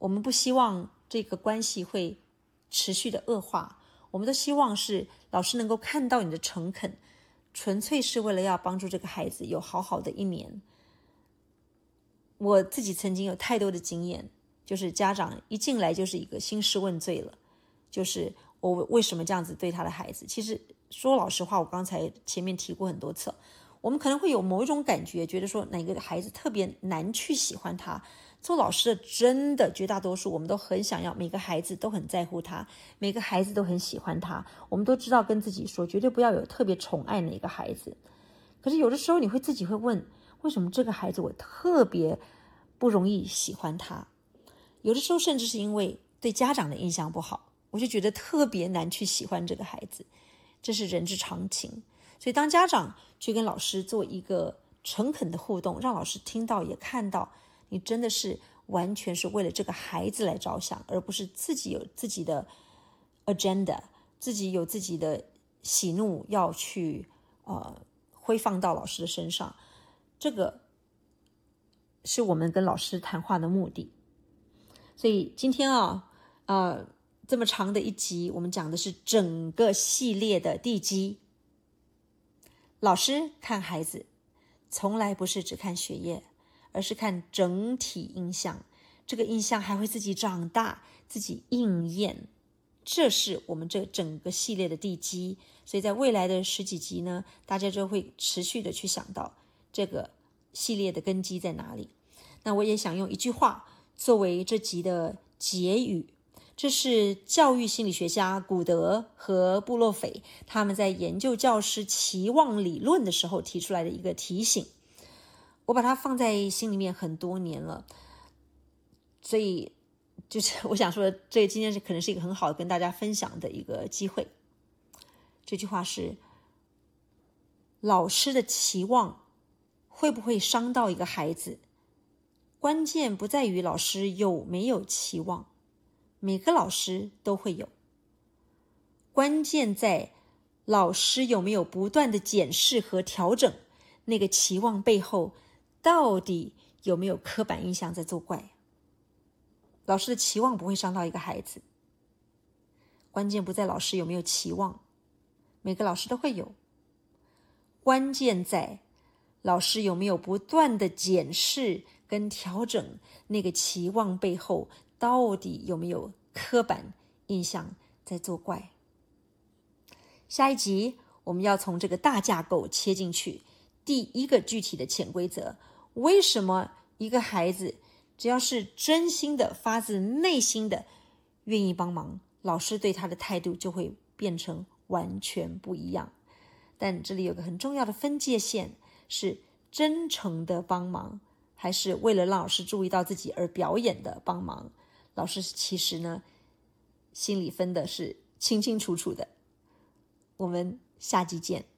我们不希望这个关系会持续的恶化，我们都希望是老师能够看到你的诚恳，纯粹是为了要帮助这个孩子有好好的一年。我自己曾经有太多的经验，就是家长一进来就是一个兴师问罪了，就是我为什么这样子对他的孩子。其实说老实话，我刚才前面提过很多次，我们可能会有某一种感觉，觉得说哪个孩子特别难去喜欢他。做老师的真的绝大多数我们都很想要每个孩子都很在乎他，每个孩子都很喜欢他，我们都知道跟自己说绝对不要有特别宠爱哪个孩子。可是有的时候你会自己会问，为什么这个孩子我特别不容易喜欢他？有的时候甚至是因为对家长的印象不好，我就觉得特别难去喜欢这个孩子，这是人之常情。所以当家长去跟老师做一个诚恳的互动，让老师听到也看到你真的是完全是为了这个孩子来着想，而不是自己有自己的 agenda， 自己有自己的喜怒要去挥放到老师的身上。这个是我们跟老师谈话的目的。所以今天这么长的一集，我们讲的是整个系列的地基。老师看孩子从来不是只看学业，而是看整体印象，这个印象还会自己长大，自己应验，这是我们这整个系列的地基。所以在未来的10几集呢，大家就会持续的去想到这个系列的根基在哪里。那我也想用一句话作为这集的结语，这是教育心理学家古德和布洛斐他们在研究教师期望理论的时候提出来的一个提醒，我把它放在心里面很多年了。所以就是我想说，这今天可能是一个很好的跟大家分享的一个机会。这句话是，老师的期望会不会伤到一个孩子，关键不在于老师有没有期望，每个老师都会有，关键在老师有没有不断的检视和调整那个期望背后到底有没有刻板印象在作怪。老师的期望不会伤到一个孩子，关键不在老师有没有期望，每个老师都会有，关键在老师有没有不断的检视跟调整那个期望背后到底有没有刻板印象在作怪。下一集我们要从这个大架构切进去，第一个具体的潜规则，为什么一个孩子只要是真心的发自内心的愿意帮忙，老师对他的态度就会变成完全不一样。但这里有个很重要的分界线，是真诚的帮忙，还是为了让老师注意到自己而表演的帮忙。老师其实呢，心里分的是清清楚楚的。我们下集见。